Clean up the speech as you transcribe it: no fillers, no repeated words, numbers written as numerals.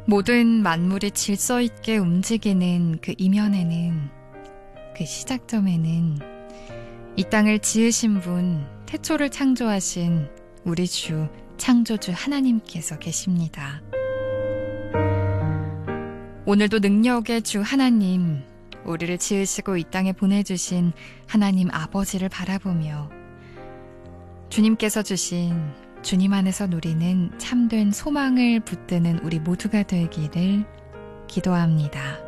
모든 만물이 질서 있게 움직이는 그 이면에는, 그 시작점에는 이 땅을 지으신 분, 태초를 창조하신 우리 주 창조주 하나님께서 계십니다. 오늘도 능력의 주 하나님, 우리를 지으시고 이 땅에 보내주신 하나님 아버지를 바라보며 주님께서 주신 주님 안에서 누리는 참된 소망을 붙드는 우리 모두가 되기를 기도합니다.